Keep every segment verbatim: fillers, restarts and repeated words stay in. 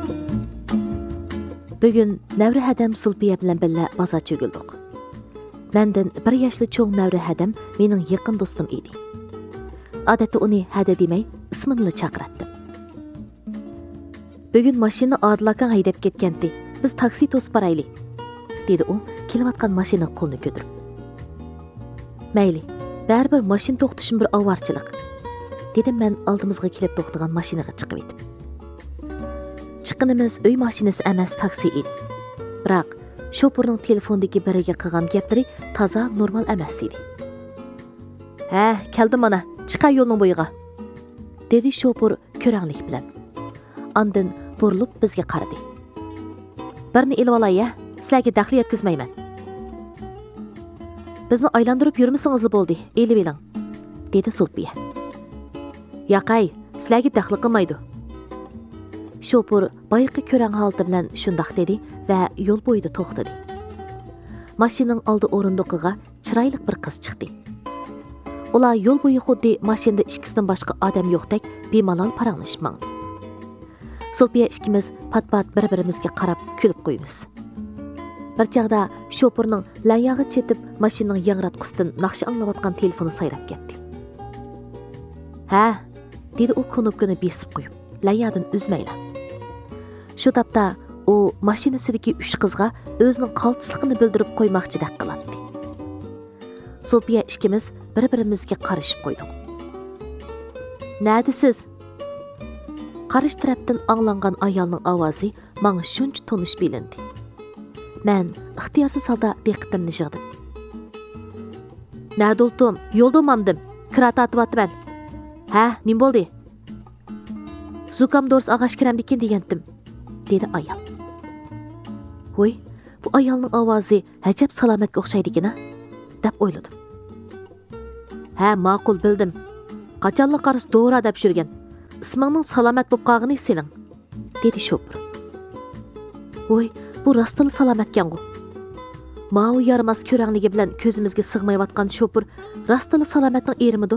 Bugün Nəvri hədəm Sulpiya bilan birlə bazar çögüldük. Məndən bir yaşlı çoğ Nəvri hədəm mening yaqin dostum idi. Adətdə onu hədə demay, ismini çaqıratdım. Bugün maşını Adil haydab ketgandi. Biz taksi tosib barayli, dedi u, kelayotgan mashina qo'lini ko'tarib. Mayli, baribir mashina to'xtashim bir avarchilik, dedim men oldimizga kelib to'xtagan mashinaga chiqib etib. Chiqinimiz uy mashinasi emas, taksi edi. Biroq shoförning telefondagi biriga qilgan gaplari toza normal emas edi. "Ha, keldim mana, chiqay yo'lning bo'yiga", dedi shoför ko'ranglik bilan. Ondan burilib bizga qaradi. "Birini elib olay-ya, sizlarga daxli yetkazmayman. Bizni aylantirib yurmasingizli bo'ldi, elib eling", dedi Sulpiya. "Yo'qay, sizlarga daxli qilmaydi." Shoför boyaqi ko'rang holati bilan shundoq dedi va yo'l bo'yida to'xtadi. Mashinaning oldi o'rindiqiga chiroyli bir qiz chiqdi. Ular yo'l bo'yi xuddi mashinada ikkisidan boshqa odam yo'qdek bemalol paranglashib. Sulpiya ikkimiz pat-pat bir-birimizga qarab kulib qo'yamiz. Bir chaqda shoförning layog'i chetib mashinaning yangratqusidan naqsh anglayotgan telefoni sayrab ketdi. "Ha", dedi u knopkani besib qo'yib, layoqdan uzmayla. Shu topda u mashinasidagi uch qizga o'zining qaltisligini bildirib qo'ymoqchidek qiladi. Sulpiya ikkimiz bir-birimizga qarashib qo'ydik. "Nədisiz?" Qarish tarafdan anglangan ayolning ovozi menga shuncha tonish bilindi. Men ixtiyorsiz holda diqqatimni yig'dim. "Nada o'ldim, yo'lda mamdim, kira tatyapman." "Ha, nim bo'ldi?" "Zukam dors ag'ash kiramdikin degandim", dedi ayol. "Voy, bu ayolning ovozi ajab salomatga o'xshaydi-ki-na", deb o'yladim. "Ha, ma'qul bildim. Qachonli qarış to'g'ri deb yurgan. Ismingning salomat bo'lib qolgani sening", dedi shoför. "Voy, bu rostli salomatkan-ku. Ma'u yaramas ko'rangligi bilan ko'zimizga sig'mayotgan shoför rostli salomatning erimidu?"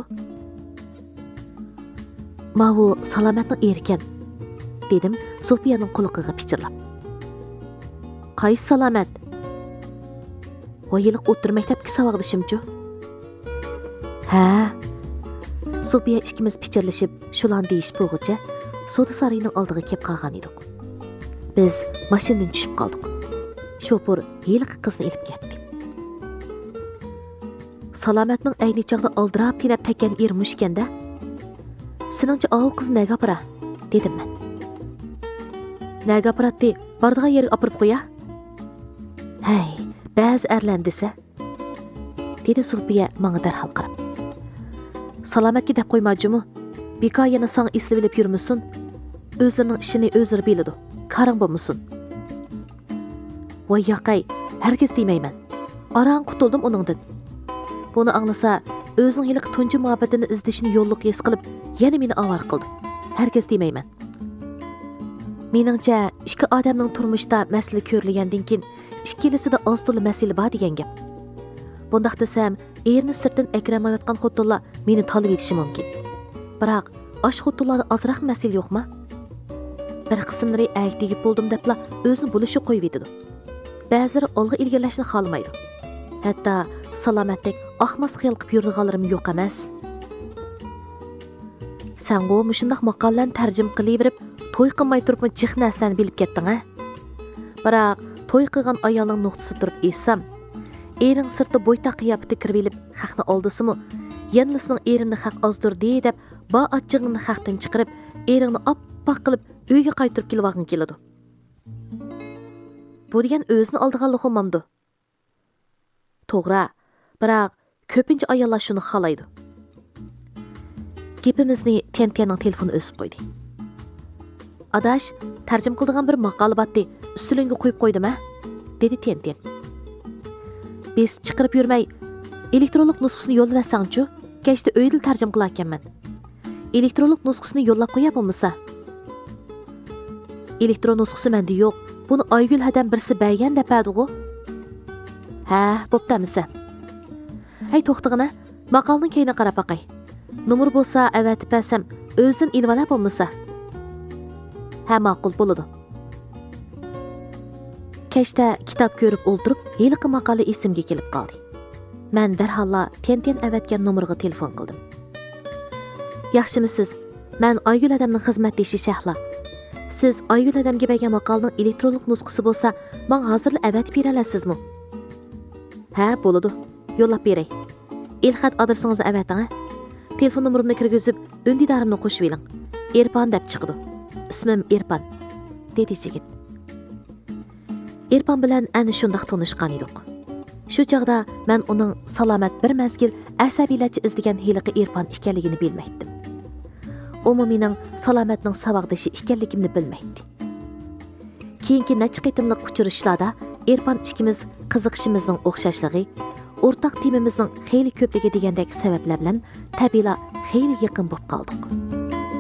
"Ma'u salomatning erikan", dedim Sulpiyaning quloqiga pichirlab. "Qaysi salomat?" "Voyliq o'tir maktabga savog'dishimchu." "Ha." Sulpiya ikkimiz pichirlashib, shulan deyish bo'g'icha soda sarining oldiga kelib qolgan edik. Biz mashinadan tushib qoldik. Shoför yiliq qizni ilib ketdi. "Salomatning ayni chaqda oldirab tinab tekkan er mushkanda. Seningcha o qiz nega apara?" dedim men. "Nega aparatdi? Bordigan yerga opirib qo'ya." "Hay, ba'zi erlar desa", dedi Sulpiya menga darhol qarab. "Salomatga deb qo'ymajimu? Beka yana sang eslab bilib yurmusun? O'zining ishini o'zir biladi. Qaring bo'lmasin." "Voy yoqay, hargiz demayman. Arang qutuldim uningdan." Buni anglasa, o'zining yiliq tunji muhabbatini izdishini yo'lliq his qilib, yana meni avar qildi. Hargiz demayman. Meningcha, ikki odamning turmushda masala ko'rilgandan keyin ikkilisida oz-to'la masala bor degan gap. Bundaq desam, erni sirtdan akramayotgan xotinlar meni talab etishi mumkin. Biroq, osh xotinlarda ozroq masala yo'qmi? Bir qismlari ayt degib bo'ldim debla o'zini bo'lishi qo'yib etadi. Ba'zilari olg'a ilgirlashni xohlamaydi. Hatto salomatlik ahmas xiyol qilib yurdiganlarim yo'q emas. Sen bu mushundaq maqollarni tarjim qilib, to'y qilmay turibmi jiq narsani bilib ketding, ha? Biroq, to'y qilgan ayolning nuqtasi turib esam, ering sirtda bo'yta qiyofati kirib elib, haqni oldisimi, yanlisining erimni haq ozdirdi deb, ba achchig'ini haqdan chiqarib, eringni oppoq qilib uyga qaytirib kelvag'in keladi. Bu degan o'zini oldiganlik olmamdi. To'g'ri, biroq ko'pincha ayollar shuni xohlaydi. Gapimizni Tentiyaning telefoni o'sib qo'ydi. "Adash, tarjim qildigan bir maqola batdi, ustilingga qo'yib qo'ydim-a?" dedi Tentiyan. "Biz chiqirib yurmay, elektronlik nusxasini yo'llasang-chu, kechda uyda tarjim qilarkanman. Elektronlik nusxasini yo'llab qo'yab bo'lmasa?" "Elektron nusxasi menda yo'q. Buni Aygul hadam birsi bergan depadi-ku." "Ha, bo'ptamisa." "Hay, to'xtag'ina, maqolning keyini qarab baqay. Numur bo'lsa avatib bersam, o'zim ilib olib bo'lmasa?" "Ha, ma'qul bo'ladi", kechda kitob ko'rib o'ltirib, heliqi maqola esimga kelib qoldi. Men darhalla ten-ten avatgan nomerga telefon qildim. Yaxshimisiz? Men Aygul adamning xizmatdoshi Shahla. Siz Aygul adamga bergan maqolaning elektronlik nusxasi bo'lsa, men hozir avatib bera olasizmi? Ha, bo'ladi. Yo'llab beray. Elxat adresingizni avating. Telefon nomerimni kirgizib, undidorimni qo'shib eling. Erpan deb chiqdi. Ismim Erpan, dedi yigit. Erpan bilan ana shundoq tanishgan edik. Shu chaqda men uning salomat bir mazgil asabiylarcha izlagan heliqi Erpan ekanligini bilmaydim. U mening salomatning savaqdashi ekanligimni bilmaydi. Keyingi necha qitimliq uchrashishlarda Erpan ikkimiz qiziqishimizning o'xshashligi, o'rtaq temamizning xeyli ko'pligi degandek sabablar bilan tabiiyla xeyli yaqin bo'lib qoldik.